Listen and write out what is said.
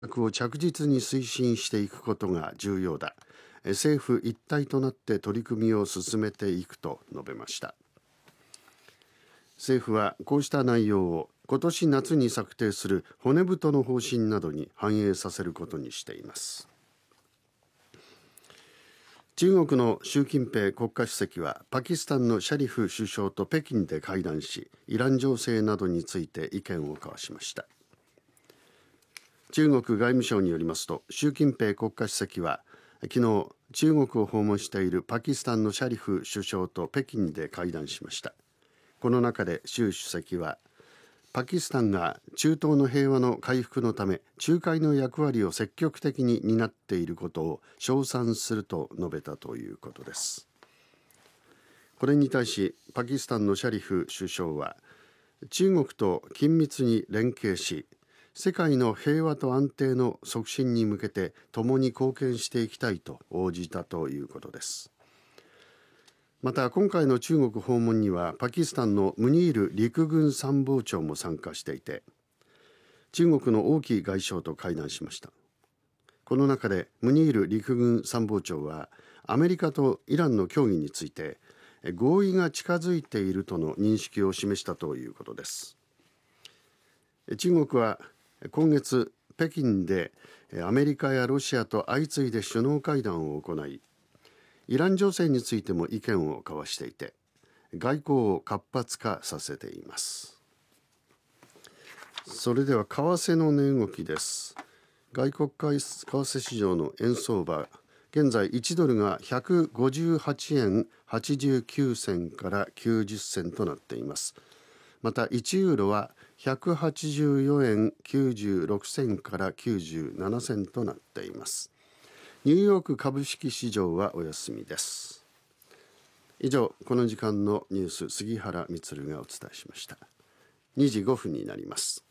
策を着実に推進していくことが重要だ。政府一体となって取り組みを進めていくと述べました。政府はこうした内容を今年夏に策定する骨太の方針などに反映させることにしています。中国の習近平国家主席はパキスタンのシャリフ首相と北京で会談し、イラン情勢などについて意見を交わしました。中国外務省によりますと、習近平国家主席は昨日中国を訪問しているパキスタンのシャリフ首相と北京で会談しました。この中で習主席は、パキスタンが中東の平和の回復のため仲介の役割を積極的に担っていることを称賛すると述べたということです。これに対しパキスタンのシャリフ首相は、中国と緊密に連携し、世界の平和と安定の促進に向けて共に貢献していきたいと応じたということです。また今回の中国訪問にはパキスタンのムニール陸軍参謀長も参加していて、中国の王毅外相と会談しました。この中でムニール陸軍参謀長は、アメリカとイランの協議について合意が近づいているとの認識を示したということです。中国は今月北京でアメリカやロシアと相次いで首脳会談を行い、イラン情勢についても意見を交わしていて、外交を活発化させています。それでは為替の値動きです。外国為替市場の円相場、現在1ドルが158円89銭から90銭となっています。また1ユーロは184円96銭から97銭となっています。ニューヨーク株式市場はお休みです。以上、この時間のニュース、杉原充がお伝えしました。2時5分になります。